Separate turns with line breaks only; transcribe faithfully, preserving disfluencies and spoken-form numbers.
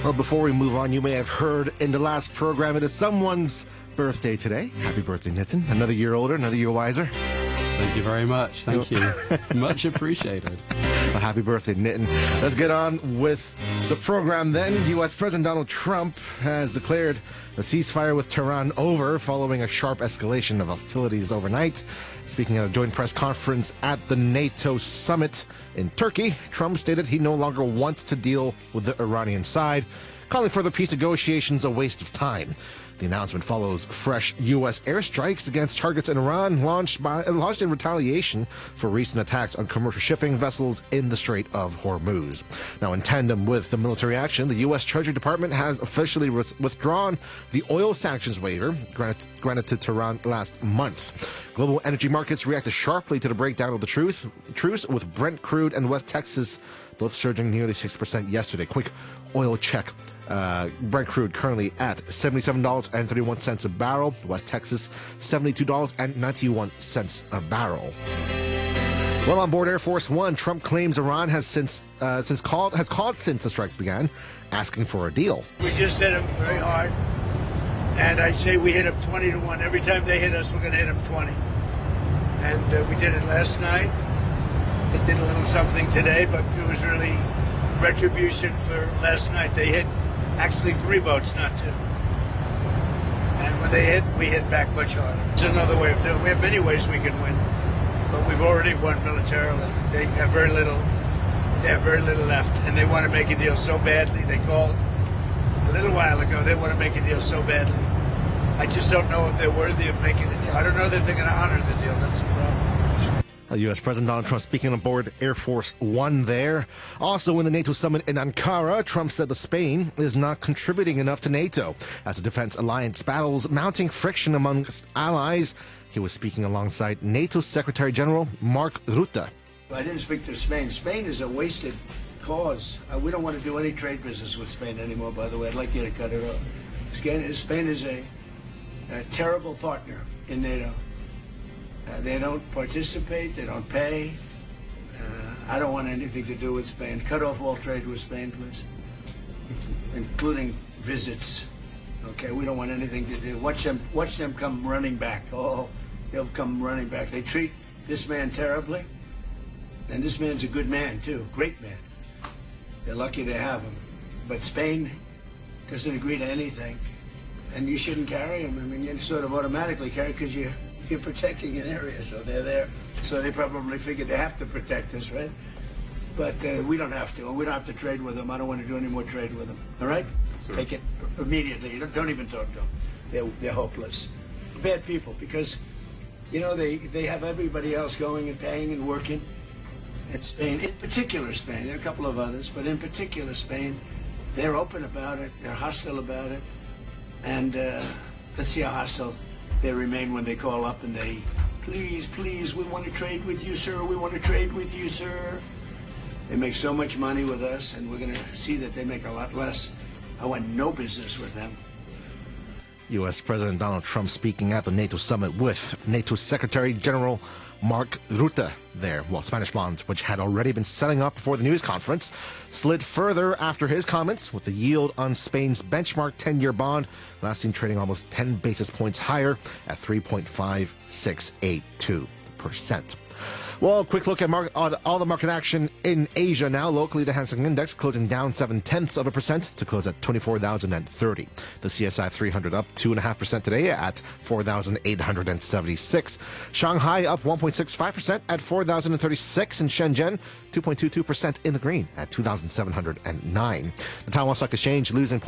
Well, before we move on, you may have heard in the last program it is someone's birthday today. Happy birthday, Nitin. Another year older, another year wiser.
Thank you very much. Thank you. Much appreciated.
Well, happy birthday, Nitin. Let's get on with the program then. U S. President Donald Trump has declared a ceasefire with Tehran over following a sharp escalation of hostilities overnight. Speaking at a joint press conference at the NATO summit in Turkey, Trump stated he no longer wants to deal with the Iranian side, calling further peace negotiations a waste of time. The announcement follows fresh U S airstrikes against targets in Iran launched by launched in retaliation for recent attacks on commercial shipping vessels in the Strait of Hormuz. Now, in tandem with the military action, the U S. Treasury Department has officially withdrawn the oil sanctions waiver granted, granted to Tehran last month. Global energy markets reacted sharply to the breakdown of the truce, truce with Brent crude and West Texas both surging nearly six percent yesterday. Quick oil check. Uh, Brent crude currently at seventy-seven dollars and thirty-one cents a barrel. West Texas, seventy-two dollars and ninety-one cents a barrel. Well, on board Air Force One, Trump claims Iran has since uh, since called has called since the strikes began, asking for a deal.
We just hit them very hard, and I say we hit them twenty to one. Every time they hit us, we're going to hit them twenty. And uh, we did it last night. It did a little something today, but it was really retribution for last night. They hit actually three boats, not two. And when they hit, we hit back much harder. It's another way of doing it. We have many ways we can win, but we've already won militarily. They have very little. They have very little left, and they want to make a deal so badly. They called a little while ago. They want to make a deal so badly. I just don't know if they're worthy of making a deal. I don't know that they're going to honor the deal. That's the problem.
U S. President Donald Trump speaking aboard Air Force One there. Also in the NATO summit in Ankara, Trump said that Spain is not contributing enough to NATO as the defense alliance battles mounting friction amongst allies. He was speaking alongside NATO Secretary General Mark Rutte.
I didn't speak to Spain. Spain is a wasted cause. Uh, we don't want to do any trade business with Spain anymore, by the way. I'd like you to cut it off. Spain is a, a terrible partner in NATO. Uh, they don't participate, they don't pay. Uh, I don't want anything to do with Spain. Cut off all trade with Spain, please, including visits. Okay, we don't want anything to do. Watch them, watch them come running back. Oh, they'll come running back. They treat this man terribly, and this man's a good man too, great man. They're lucky they have him. But Spain doesn't agree to anything, and you shouldn't carry him. I mean, you sort of automatically carry because you. You're protecting an area, so they're there. So they probably figure they have to protect us, right? But uh, we don't have to. We don't have to trade with them. I don't want to do any more trade with them. All right? Sure. Take it immediately. Don't, don't even talk to them. They're, they're hopeless. Bad people, because, you know, they, they have everybody else going and paying and working. At Spain, in particular Spain, there are a couple of others, but in particular Spain, they're open about it. They're hostile about it. And uh, let's see how hostile they remain when they call up and they, please, please, we want to trade with you, sir. We want to trade with you, sir. They make so much money with us, and we're going to see that they make a lot less. I want no business with them.
U S. President Donald Trump speaking at the NATO summit with NATO Secretary General Mark Rutte there, while Spanish bonds, which had already been selling up before the news conference, slid further after his comments, with the yield on Spain's benchmark ten-year bond last seen trading almost ten basis points higher at three point five six eight two percent. Well, quick look at market, all the market action in Asia now. Locally, the Hang Seng Index closing down seven-tenths of a percent to close at twenty-four thousand thirty. The C S I three hundred up two point five percent today at four thousand eight hundred seventy-six. Shanghai up one point six five percent at four thousand thirty-six. And Shenzhen two point two two percent in the green at two thousand seven hundred nine. The Taiwan Stock Exchange losing